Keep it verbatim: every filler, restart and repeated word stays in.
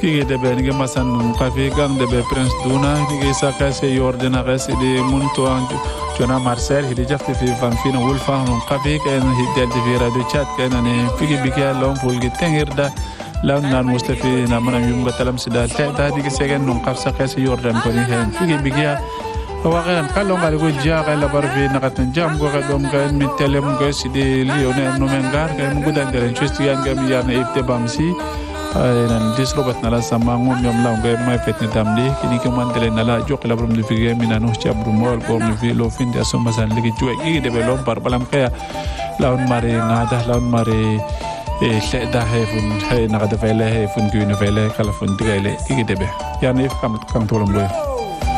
ki de be ngi masan ka fi gang de be prince duna ngi saka se yordena res de munto anju jona marcel hidi jafti fi van fina wolfa on ka fi ken hidel de vira de chat ken ne figi bikia lom fulgi tengirda law nan mustafi na mana yum gatalam sida ta da digi segen non qaf saka se yordan ko ni hen figi bikia wagan kalon gal go jaaga la barfi nakatan jam go gadom ga mi telem go sidi lione no mengar ga mu gudan dere chusti yan ga mi yana ifte bamsi nan disrobat nala sama ngom yom law ga may fetni damdi kini ko mandele nala jok la brum de figi mi nanu chabru mol ko mi fi lo fin de so masan ligi juwe gi de be lom bar balam kaya lawn mare ngada lawn mare e da hefun hay nakada vele hefun gune vele kala fun digale gi de be yana if kam kam tolom boy